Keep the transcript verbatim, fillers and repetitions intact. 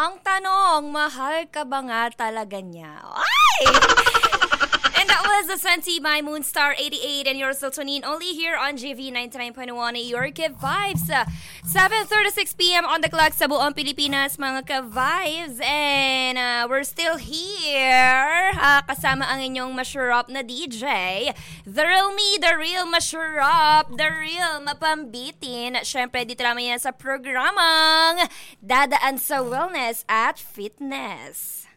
ang tanong, mahal ka ba nga talaga niya? Ay! And that was the Senti by Moonstar eighty-eight, and you're still tuning only here on G V ninety-nine point one, your Ka-Vibes. seven thirty-six p.m. on the clock sa buong Pilipinas, mga Ka-Vibes. And uh, we're still here, uh, kasama ang inyong mashurup na D J. The real me, the real mashurup, the real mapambitin. Siyempre, dito naman yan sa programang Dadaan sa Wellness at Fitness.